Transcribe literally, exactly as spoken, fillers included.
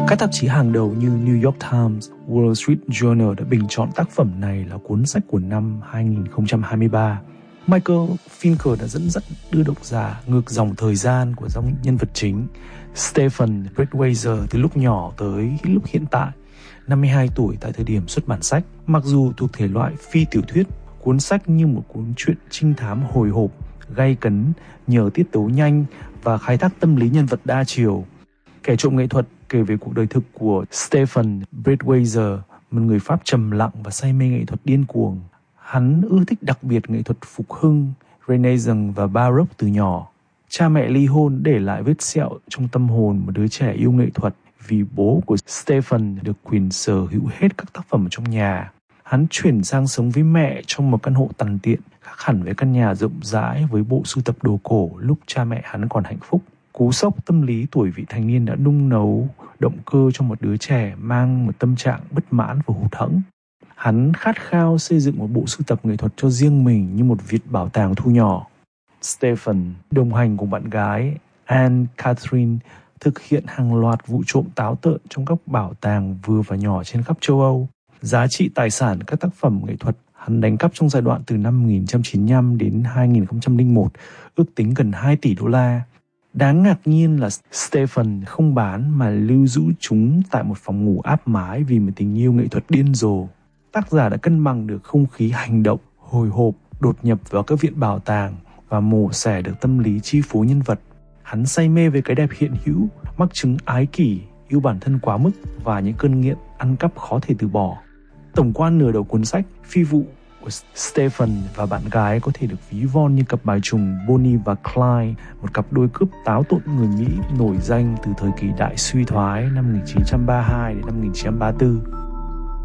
Các tạp chí hàng đầu như New York Times, Wall Street Journal đã bình chọn tác phẩm này là cuốn sách của năm hai không hai ba. Michael Finker đã dẫn dắt đưa độc giả ngược dòng thời gian của dòng nhân vật chính Stephen Breitweiser từ lúc nhỏ tới lúc hiện tại, năm mươi hai tuổi tại thời điểm xuất bản sách. Mặc dù thuộc thể loại phi tiểu thuyết, cuốn sách như một cuốn truyện trinh thám hồi hộp, gay cấn nhờ tiết tấu nhanh và khai thác tâm lý nhân vật đa chiều. Kẻ trộm nghệ thuật kể về cuộc đời thực của Stephen Breitweiser, một người Pháp trầm lặng và say mê nghệ thuật điên cuồng. Hắn ưa thích đặc biệt nghệ thuật phục hưng, Renaissance và Baroque từ nhỏ. Cha mẹ ly hôn để lại vết sẹo trong tâm hồn một đứa trẻ yêu nghệ thuật, vì bố của Stephen được quyền sở hữu hết các tác phẩm trong nhà. Hắn chuyển sang sống với mẹ trong một căn hộ tằn tiện, khác hẳn với căn nhà rộng rãi với bộ sưu tập đồ cổ lúc cha mẹ hắn còn hạnh phúc. Cú sốc tâm lý tuổi vị thành niên đã nung nấu động cơ cho một đứa trẻ mang một tâm trạng bất mãn và hụt hẫng. Hắn khát khao xây dựng một bộ sưu tập nghệ thuật cho riêng mình như một viện bảo tàng thu nhỏ. Stephen đồng hành cùng bạn gái Anne Catherine thực hiện hàng loạt vụ trộm táo tợn trong các bảo tàng vừa và nhỏ trên khắp châu Âu. Giá trị tài sản các tác phẩm nghệ thuật hắn đánh cắp trong giai đoạn từ năm một nghìn chín trăm chín mươi lăm đến hai nghìn không trăm lẻ một ước tính gần hai tỷ đô la. Đáng ngạc nhiên là Stephen không bán mà lưu giữ chúng tại một phòng ngủ áp mái vì một tình yêu nghệ thuật điên rồ. Tác giả đã cân bằng được không khí hành động, hồi hộp, đột nhập vào các viện bảo tàng và mổ xẻ được tâm lý chi phối nhân vật. Hắn say mê với cái đẹp hiện hữu, mắc chứng ái kỷ, yêu bản thân quá mức và những cơn nghiện ăn cắp khó thể từ bỏ. Tổng quan nửa đầu cuốn sách, phi vụ của Stephen và bạn gái có thể được ví von như cặp bài trùng Bonnie và Clyde, một cặp đôi cướp táo tợn người Mỹ nổi danh từ thời kỳ đại suy thoái năm một nghìn chín trăm ba mươi hai đến năm một nghìn chín trăm ba mươi tư.